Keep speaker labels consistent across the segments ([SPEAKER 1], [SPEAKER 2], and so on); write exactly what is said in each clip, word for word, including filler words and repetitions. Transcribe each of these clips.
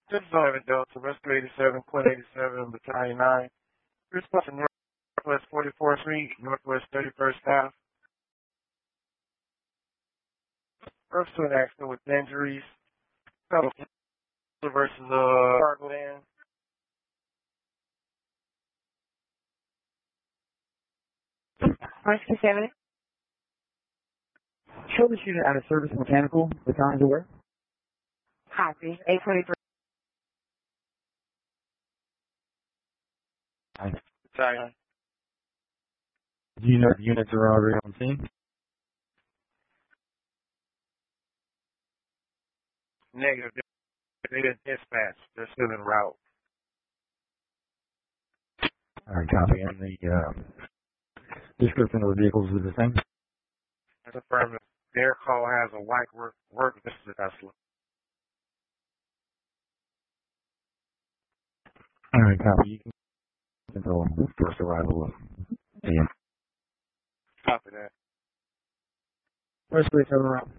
[SPEAKER 1] This is Ivan Delta, Rescue eighty-seven, Point eighty-seven, Battalion nine. Response to Northwest forty-fourth Street, Northwest thirty-first Ave. First to an accident with injuries. Fellow versus uh, cargo van.
[SPEAKER 2] Rescue seven. Troubleshooter out of service mechanical. The times aware. Copy. eight twenty-three.
[SPEAKER 1] Battalion.
[SPEAKER 3] Do you know if units are already on scene?
[SPEAKER 1] Negative. They didn't dispatch. They're still en route.
[SPEAKER 3] Alright, copy. And the uh, description of the vehicles is the same?
[SPEAKER 1] That's affirmative. Their call has a white work work vessel Tesla.
[SPEAKER 3] Alright, copy. You can control first arrival of A M.
[SPEAKER 1] Copy that.
[SPEAKER 2] Rescue seven around.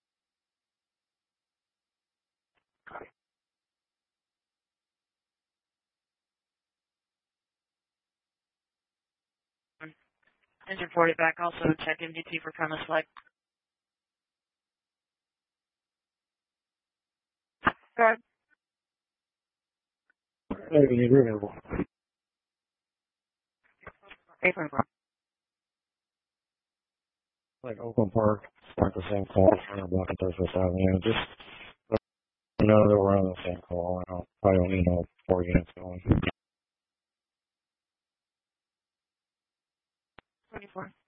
[SPEAKER 4] Engine forty back, also check M D T for premise flight.
[SPEAKER 2] Good.
[SPEAKER 3] Maybe available.
[SPEAKER 2] eight twenty-four.
[SPEAKER 3] Like Oakland Park, start the same call, trying to block at Thursday Avenue. Just let you know that we're on the same call. I don't, probably don't need all four units going.
[SPEAKER 4] twenty-four.